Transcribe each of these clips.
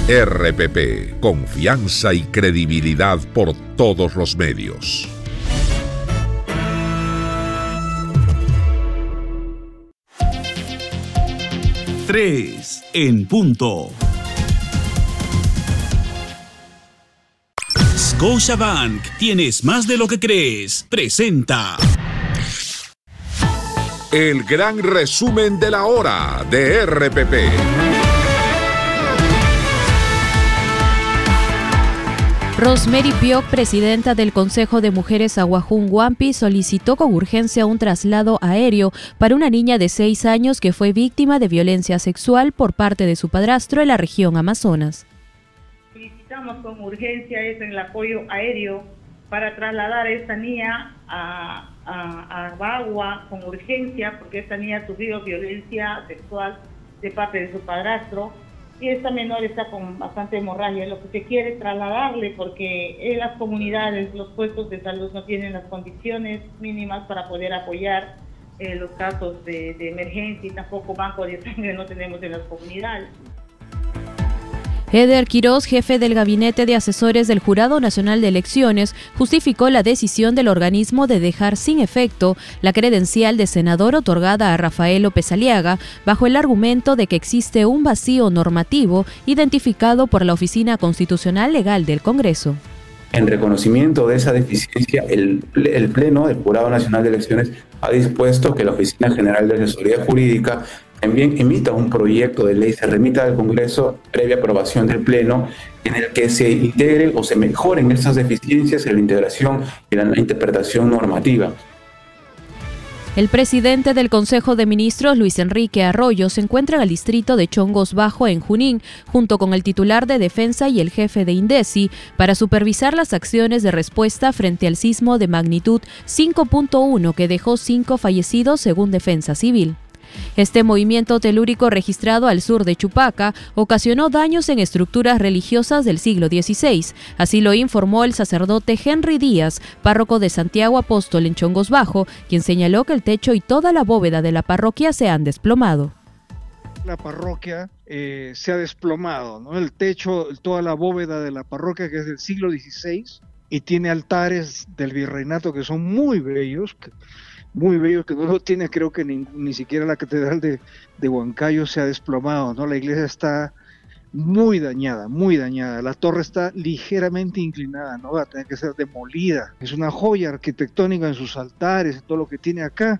RPP, confianza y credibilidad por todos los medios. Tres en punto. Scotiabank, tienes más de lo que crees. Presenta el gran resumen de la hora de RPP. Rosemary Pioc, presidenta del Consejo de Mujeres Aguajún Huampi, solicitó con urgencia un traslado aéreo para una niña de 6 años que fue víctima de violencia sexual por parte de su padrastro en la región Amazonas. Solicitamos con urgencia el apoyo aéreo para trasladar a esta niña a Bagua con urgencia, porque esta niña ha sufrido violencia sexual de parte de su padrastro. Y esta menor está con bastante hemorragia. Lo que se quiere es trasladarle, porque en las comunidades, los puestos de salud no tienen las condiciones mínimas para poder apoyar los casos de emergencia, y tampoco banco de sangre no tenemos en las comunidades. Eder Quiroz, jefe del Gabinete de Asesores del Jurado Nacional de Elecciones, justificó la decisión del organismo de dejar sin efecto la credencial de senador otorgada a Rafael López Aliaga, bajo el argumento de que existe un vacío normativo identificado por la Oficina Constitucional Legal del Congreso. En reconocimiento de esa deficiencia, el Pleno del Jurado Nacional de Elecciones ha dispuesto que la Oficina General de Asesoría Jurídica también emita un proyecto de ley, se remita al Congreso previa aprobación del Pleno, en el que se integren o se mejoren esas deficiencias en la integración y la interpretación normativa. El presidente del Consejo de Ministros, Luis Enrique Arroyo, se encuentra en el distrito de Chongos Bajo, en Junín, junto con el titular de Defensa y el jefe de INDECI, para supervisar las acciones de respuesta frente al sismo de magnitud 5.1 que dejó 5 fallecidos según Defensa Civil. Este movimiento telúrico registrado al sur de Chupaca ocasionó daños en estructuras religiosas del siglo XVI. Así lo informó el sacerdote Henry Díaz, párroco de Santiago Apóstol en Chongos Bajo, quien señaló que el techo y toda la bóveda de la parroquia se han desplomado. La parroquia se ha desplomado, ¿no? El techo, toda la bóveda de la parroquia, que es del siglo XVI, y tiene altares del virreinato que son muy bellos, que no lo tiene, creo que ni siquiera la catedral de Huancayo se ha desplomado, ¿no? La iglesia está muy dañada, la torre está ligeramente inclinada, ¿no? Va a tener que ser demolida. Es una joya arquitectónica en sus altares, en todo lo que tiene acá.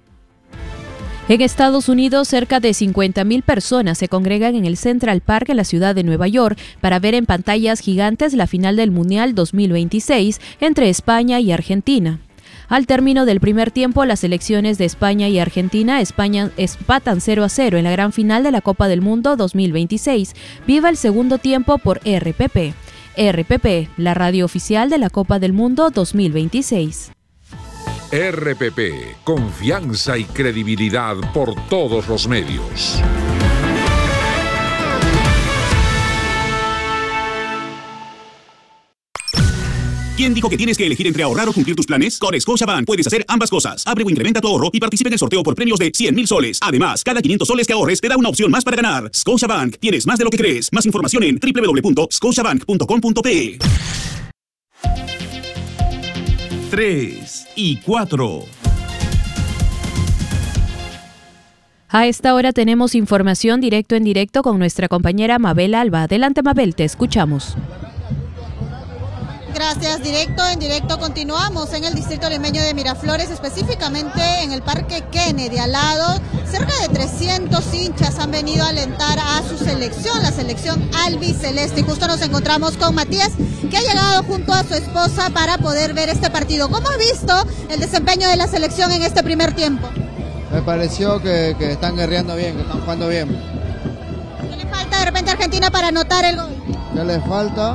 En Estados Unidos, cerca de 50,000 personas se congregan en el Central Park en la ciudad de Nueva York para ver en pantallas gigantes la final del Mundial 2026 entre España y Argentina. Al término del primer tiempo, las selecciones de España y Argentina empatan 0-0 en la gran final de la Copa del Mundo 2026. Viva el segundo tiempo por RPP. RPP, la radio oficial de la Copa del Mundo 2026. RPP, confianza y credibilidad por todos los medios. ¿Quién dijo que tienes que elegir entre ahorrar o cumplir tus planes? Con Scotiabank puedes hacer ambas cosas. Abre o incrementa tu ahorro y participa en el sorteo por premios de 100,000 soles. Además, cada 500 soles que ahorres te da una opción más para ganar. Scotiabank, tienes más de lo que crees. Más información en www.scotiabank.com.pe. 3 y 4. A esta hora tenemos información directo en directo con nuestra compañera Mabel Alba. Adelante, Mabel, te escuchamos. Gracias, en directo continuamos en el distrito limeño de Miraflores, específicamente en el Parque Kennedy, al lado. Cerca de 300 hinchas han venido a alentar a su selección, la selección albiceleste. Y justo nos encontramos con Matías, que ha llegado junto a su esposa para poder ver este partido. ¿Cómo ha visto el desempeño de la selección en este primer tiempo? Me pareció que están guerreando bien, que están jugando bien. ¿Qué le falta de repente a Argentina para anotar el gol? ¿Qué le falta?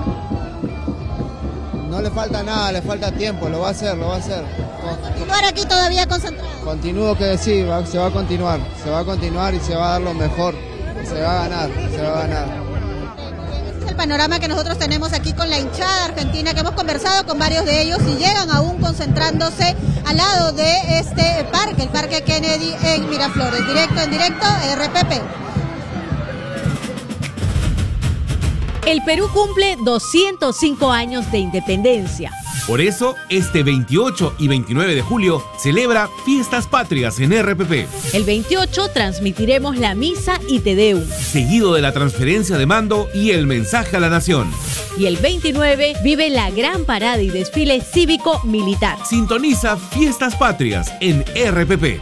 No le falta nada, le falta tiempo, lo va a hacer. ¿Continuar aquí todavía concentrado? Continúo que sí, se va a continuar y se va a dar lo mejor, se va a ganar. Este es el panorama que nosotros tenemos aquí con la hinchada argentina, que hemos conversado con varios de ellos y llegan aún concentrándose al lado de este parque, el Parque Kennedy en Miraflores. En directo, RPP. El Perú cumple 205 años de independencia. Por eso, este 28 y 29 de julio celebra Fiestas Patrias en RPP. El 28 transmitiremos la misa y Te Deum, seguido de la transferencia de mando y el mensaje a la nación. Y el 29 vive la gran parada y desfile cívico-militar. Sintoniza Fiestas Patrias en RPP.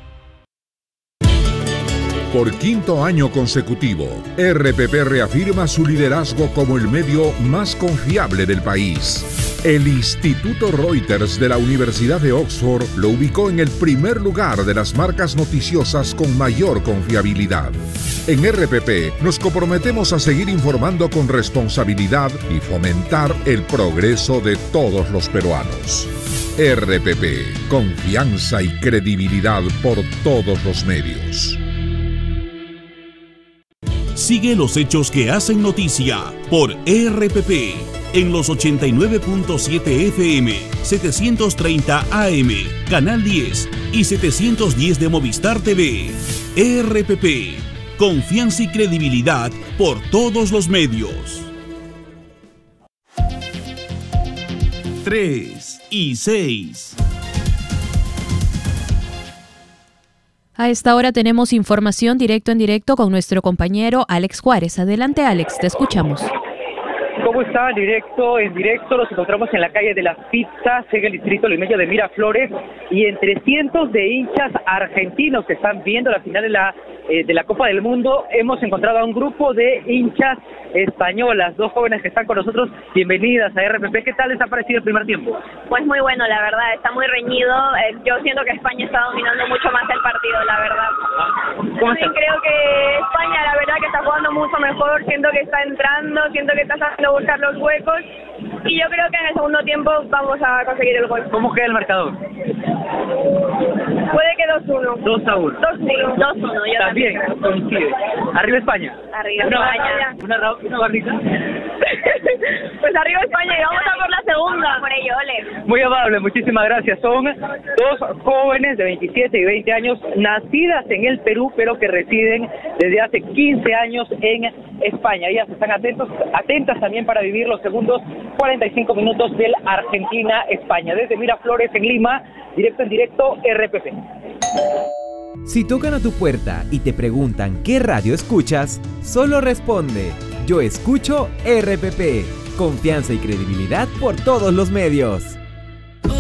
Por quinto año consecutivo, RPP reafirma su liderazgo como el medio más confiable del país. El Instituto Reuters de la Universidad de Oxford lo ubicó en el primer lugar de las marcas noticiosas con mayor confiabilidad. En RPP nos comprometemos a seguir informando con responsabilidad y fomentar el progreso de todos los peruanos. RPP, confianza y credibilidad por todos los medios. Sigue los hechos que hacen noticia por RPP en los 89.7 FM, 730 AM, Canal 10 y 710 de Movistar TV. RPP, confianza y credibilidad por todos los medios. 3 y 6. A esta hora tenemos información directo en directo con nuestro compañero Alex Juárez. Adelante, Alex, te escuchamos. ¿Cómo está? En directo, nos encontramos en la calle de las Pizzas, en el distrito limeño de Miraflores, y entre cientos de hinchas argentinos que están viendo la final de la Copa del Mundo, hemos encontrado a un grupo de hinchas españolas, dos jóvenes que están con nosotros. Bienvenidas a RPP. ¿Qué tal les ha parecido el primer tiempo? Pues muy bueno, la verdad, está muy reñido. Yo siento que España está dominando mucho más el partido, la verdad. También creo que España, la verdad, que está jugando mucho mejor. Siento que está entrando, siento que está sabiendo buscar los huecos, y yo creo que en el segundo tiempo vamos a conseguir el gol. ¿Cómo queda el marcador? Puede que 2-1. 2-1. 2-1, yo también. Coincide. ¿Arriba España? Arriba España. ¿Una barrita? Pues arriba España, y vamos a por la segunda. Por ello, ole. Muy amable, muchísimas gracias. Son dos jóvenes de 27 y 20 años, nacidas en el Perú, pero que residen desde hace 15 años en España. Ellas están atentas también para vivir los segundos 45 minutos del Argentina-España. Desde Miraflores, en Lima, directo en directo, RPP. Si tocan a tu puerta y te preguntan qué radio escuchas, solo responde: yo escucho RPP. Confianza y credibilidad por todos los medios.